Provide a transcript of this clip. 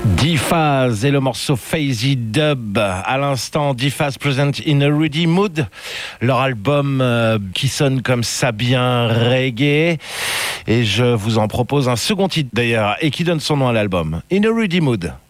D-Phase et le morceau Phasey Dub. À l'instant, D-Phase present In a Rudy Mood, leur album qui sonne comme ça bien reggae. Et je vous en propose un second titre d'ailleurs, et qui donne son nom à l'album, In a Rudy Mood.